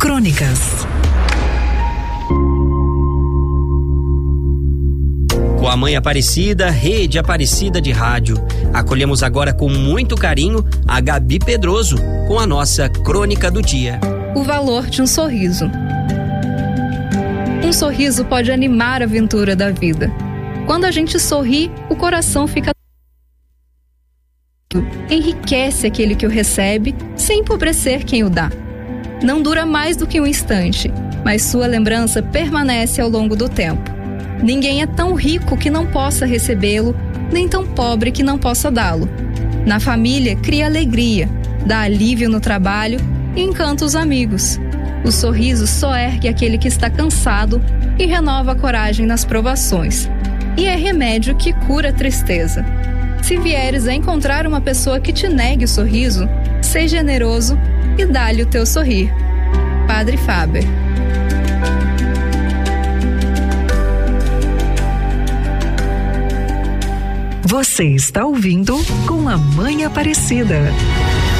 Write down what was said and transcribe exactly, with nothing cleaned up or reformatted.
Crônicas. Com a Mãe Aparecida, Rede Aparecida de Rádio, acolhemos agora com muito carinho a Gabi Pedroso com a nossa Crônica do Dia. O valor de um sorriso. Um sorriso pode animar a aventura da vida. Quando a gente sorri, o coração fica... enriquece aquele que o recebe, sem empobrecer quem o dá. Não dura mais do que um instante, mas sua lembrança permanece ao longo do tempo. Ninguém é tão rico que não possa recebê-lo, nem tão pobre que não possa dá-lo. Na família, cria alegria, dá alívio no trabalho e encanta os amigos. O sorriso só ergue aquele que está cansado e renova a coragem nas provações. E é remédio que cura a tristeza. Se vieres a encontrar uma pessoa que te negue o sorriso, seja generoso e dá-lhe o teu sorrir. Padre Faber. Você está ouvindo Com a Mãe Aparecida.